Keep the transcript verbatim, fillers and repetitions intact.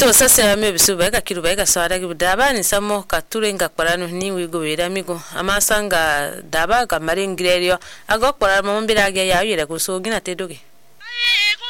to sasa me bisuba kiru ba sara gi daba ni samo katurenga kwarano ni wigo wera migo amasanga daba ga maringrerio agokora mu mbirage yayo ira kusogina tedoge